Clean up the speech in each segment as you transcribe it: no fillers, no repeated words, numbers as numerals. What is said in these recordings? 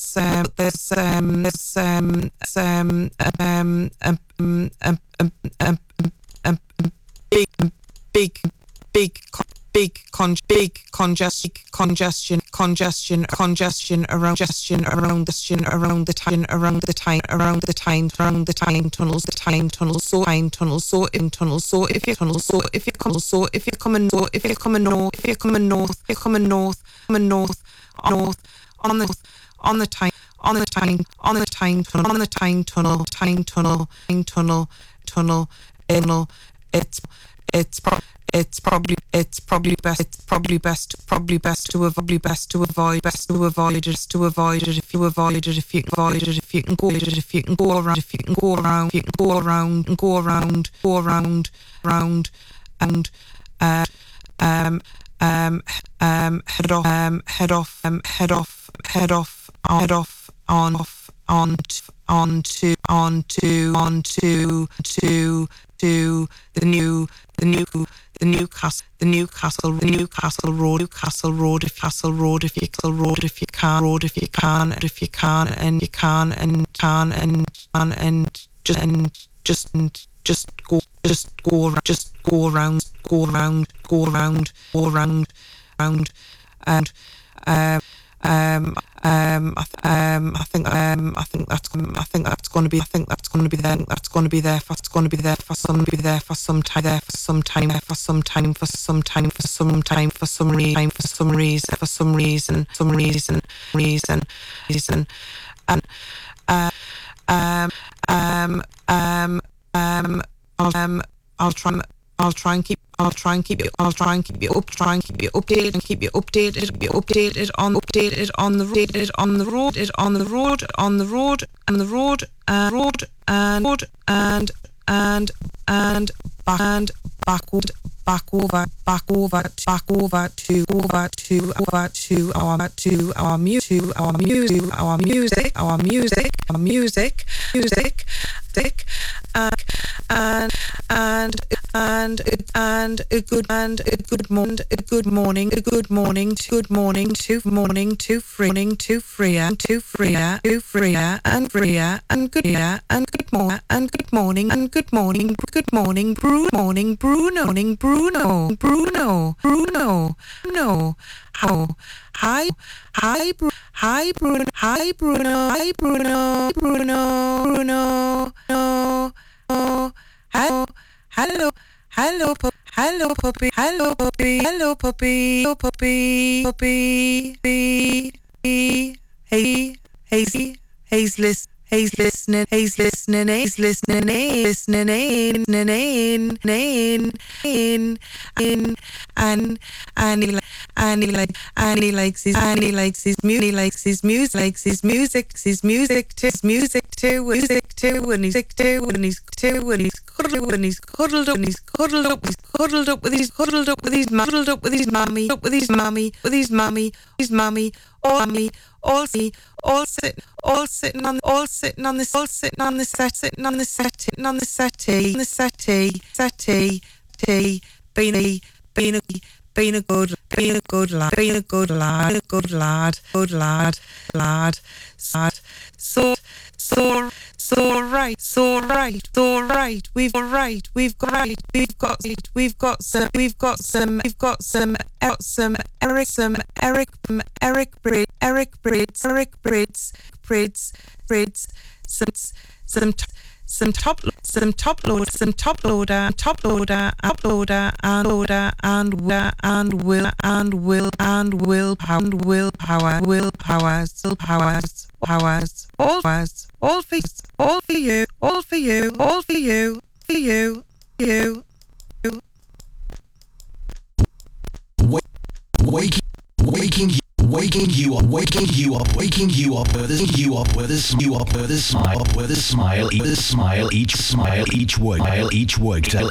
congestion around the time tunnels, so if you're coming north on the time tunnel, it's probably best to avoid it if you can go around head off onto the Newcastle Road if you can just go around I think that's going to be there for some reason and I'll try and keep you updated on the road and back over to our music and a good morning to Freya and good morning Bruno. Hi Bruno. Hello puppy. He's listening and he likes his music too and he's cuddled up with his mommy all sitting on the settee being a good lad. So right. We've got some Eric Brids, some top loader and willpowers all for you. Waking you up with a smile each workday.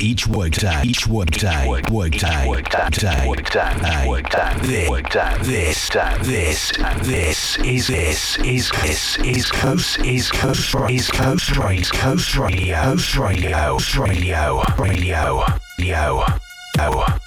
Coast Radio.